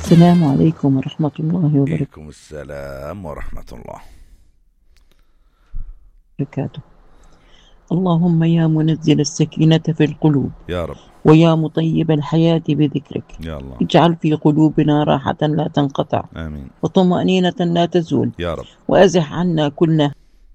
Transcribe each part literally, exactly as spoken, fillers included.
السلام عليكم ورحمة الله وبركاته. عليكم السلام ورحمة الله وبركاته. اللهم يا منزل السكينة في القلوب يا رب، ويا مطيب الحياة بذكرك، يا الله، اجعل في قلوبنا راحة لا تنقطع آمين وطمأنينة لا تزول، يا رب، وأزح عنا كل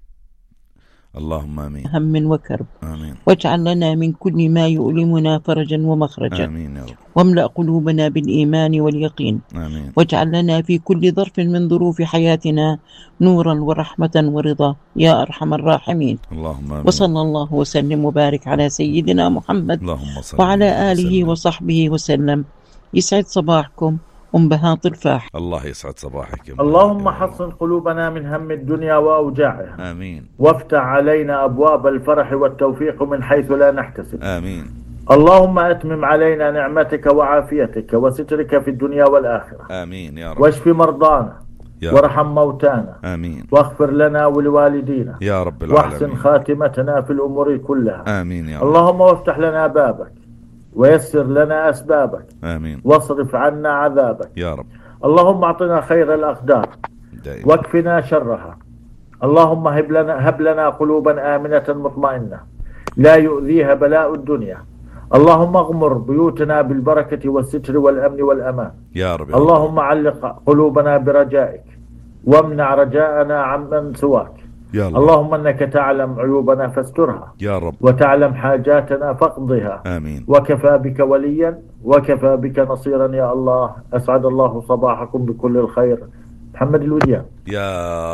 اللهم آمين هم وكرب، آمين واجعل لنا من كل ما يؤلمنا فرجا ومخرجا، آمين يا رب، واملأ قلوبنا بالإيمان واليقين، آمين واجعل لنا في كل ظرف من ظروف حياتنا نورا ورحمة ورضا يا أرحم الراحمين. اللهم آمين. وصلى الله وسلم وبارك على سيدنا محمد اللهم صل وعلى آله وسلم. وصحبه وسلم. يسعد صباحكم أم بهاء الفاح. الله يسعد صباحك. اللهم حصن قلوبنا من هم الدنيا وأوجاعها، آمين، وافتح علينا أبواب الفرح والتوفيق من حيث لا نحتسب. آمين، اللهم أتمم علينا نعمتك وعافيتك وسترك في الدنيا والآخرة. آمين يا رب، واشف مرضانا يا رب. وارحم موتانا، آمين واغفر لنا ولوالدينا يا رب العالمين، واحسن خاتمتنا في الأمور كلها. آمين يا رب. اللهم وافتح لنا بابك ويسر لنا أسبابك، آمين واصرف عنا عذابك يا رب اللهم اعطنا خير الأقدار دائما. واكفنا شرها. اللهم هب لنا, هب لنا قلوبا آمنة مطمئنة لا يؤذيها بلاء الدنيا. اللهم اغمر بيوتنا بالبركة والستر والأمن والأمان يا رب يا اللهم رب. علق قلوبنا برجائك وامنع رجاءنا عمن سواك. يا الله. اللهم أنك تعلم عيوبنا فاسترها يا رب، وتعلم حاجاتنا فاقضها. آمين. وكفى بك وليا وكفى بك نصيرا يا الله. أسعد الله صباحكم بكل الخير. محمد الوديان. يا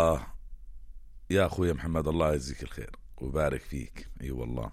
يا أخوي محمد، الله يجزيك الخير ويبارك فيك. أي والله.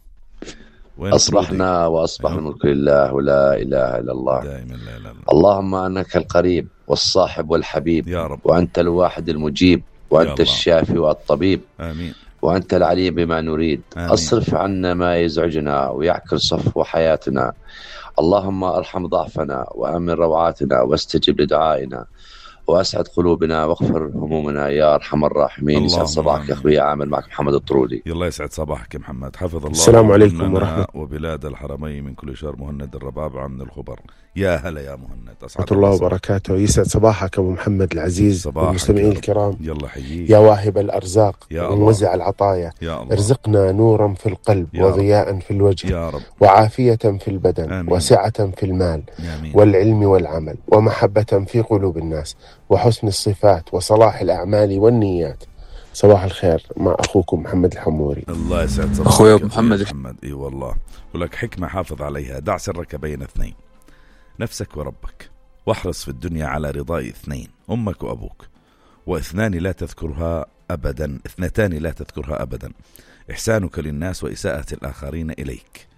أصبحنا وأصبح الملك لله ولا إله إلا الله. دائما لا إله إلا الله. اللهم أنك القريب والصاحب والحبيب يا رب، وأنت الواحد المجيب وأنت الشافي والطبيب. آمين. وأنت العليم بما نريد. آمين. أصرف عنا ما يزعجنا ويعكر صفو حياتنا. اللهم ارحم ضعفنا وأمن روعاتنا واستجب لدعائنا وأسعد قلوبنا واغفر همومنا يا أرحم الراحمين. يسعد صباحك يا أخوي عامل، معك محمد الطرودي. يلا يسعد صباحك يا محمد. حفظ الله السلام عليكم ورحمة وبلاد الحرمين من كل شر. مهند الربابعة من الخبر. يا هلا يا مهند، أسعد الله وبركاته. يسعد صباحك أبو محمد العزيز والمستمعين الكرام. يلا حييك يا واهب الأرزاق وموزع العطايا، يا الله. ارزقنا نورا في القلب وضياء في الوجه يا رب. وعافية في البدن. آمين. وسعة في المال. آمين. والعلم والعمل ومحبة في قلوب الناس وحسن الصفات وصلاح الأعمال والنيات. صباح الخير مع أخوكم محمد الحموري. الله يسعد صباحك أخوي أبو محمد. محمد اي والله. ولك حكمة حافظ عليها. دع سرك بين اثنين، نفسك وربك، واحرص في الدنيا على رضاء اثنين، أمك وأبوك. واثنان لا تذكرها أبدا، اثنتان لا تذكرها أبدا، إحسانك للناس وإساءة الآخرين إليك.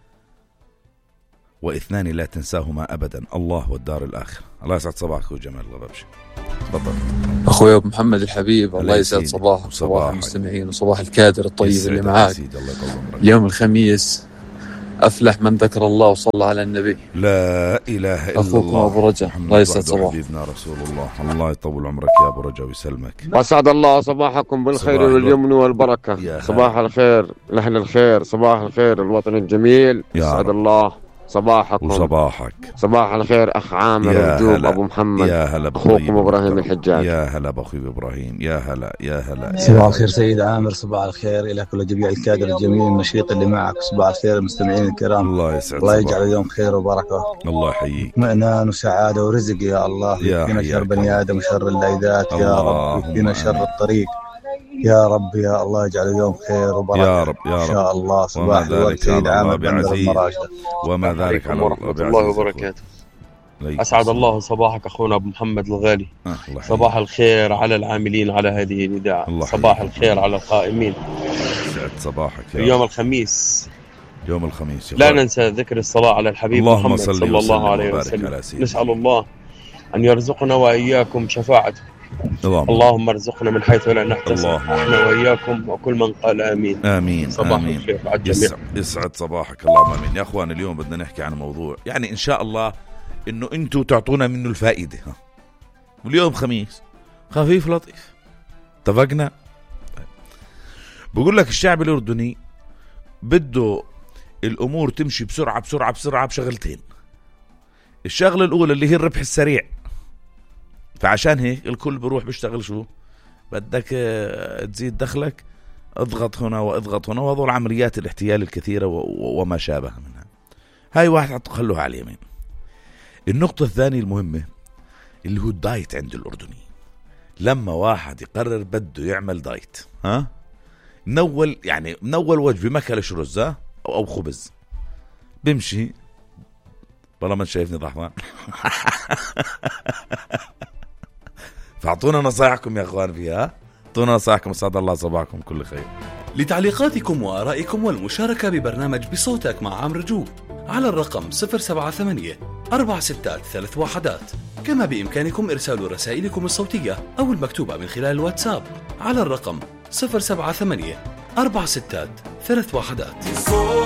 واثنان لا تنساهما أبدا، الله والدار الآخرة. الله يسعد صباحك وجمال الغبابشي. تفضل أخوي أبو محمد الحبيب. الله يسعد صباحك وصباح المستمعين وصباح الكادر الطيب اللي معاك. اليوم الخميس أفلح من ذكر الله وصلى على النبي. لا إله إلا أخوكم الله. أبو رجا. الله يسعد صباحك. حبيبنا رسول الله. الله يطول عمرك يا أبو رجا ويسلمك. وأسعد الله صباحكم بالخير واليمن والبركة. صباح الخير لأهل الخير، صباح الخير الوطن الجميل. أسعد الله صباحكم وصباحك. صباح الخير أخ عامر الجوب أبو محمد. يا هلا أخوكم إبراهيم الحجاج. يا هلا بأخوي إبراهيم. يا هلا يا هلا. صباح الخير سيد عامر. صباح الخير إلى كل جميع الكادر الجميل النشيط اللي معك. صباح الخير المستمعين الكرام. الله يسعد. الله يجعل اليوم خير وبركة. الله يحييك. اطمئنان وسعادة ورزق يا الله. يكفينا شر بني آدم وشر الليدات يا رب. يكفينا شر الطريق يا رب. يا الله يجعل اليوم خير وبركة يا رب يا رب إن شاء الله. صباح الورد سيد عامر بندر المراشد. وما ذلك على ورحمة الله وبركاته. أسعد الله صباحك أخونا أبو محمد الغالي. أه صباح الخير على العاملين على هذه الإذاعة. صباح الخير على القائمين. سعد صباحك يا يوم الخميس. يوم الخميس لا ننسى ذكر الصلاة على الحبيب محمد صلى الله عليه وسلم. نسأل الله أن يرزقنا وإياكم شفاعته. اللهم, اللهم ارزقنا من حيث لا نحتسب احنا وإياكم وكل من قال آمين. آمين. صباح آمين. الخير على الجميع. يسعد صباحك. اللهم آمين. يا أخوان اليوم بدنا نحكي عن موضوع يعني إن شاء الله إنه أنتوا تعطونا منه الفائدة. ها واليوم خميس خفيف لطيف. اتفقنا؟ بقول لك الشعب الأردني بده الأمور تمشي بسرعة بسرعة بسرعة بشغلتين. الشغلة الأولى اللي هي الربح السريع. فعشان هيك الكل بروح بيشتغل شو بدك تزيد دخلك، اضغط هنا واضغط هنا، وهذول عمليات الاحتيال الكثيرة وما شابه منها. هاي واحد خلوها على اليمين. النقطة الثانية المهمة اللي هو الدايت عند الأردني. لما واحد يقرر بده يعمل دايت، ها من أول يعني من أول وجبة ما كلش رز أو, أو خبز بمشي. والله ما شايفني ضحوان. فاعطونا نصائحكم يا أخوان فيها، اعطونا نصائحكم. أسعد الله صباحكم كل خير. لتعليقاتكم وآرائكم والمشاركة ببرنامج بصوتك مع عمرو جو على الرقم صفر سبعة ثمانية أربع ستات ثلاث وحدات. كما بإمكانكم إرسال رسائلكم الصوتية أو المكتوبة من خلال الواتساب على الرقم صفر سبعة ثمانية أربع ستات ثلاث وحدات.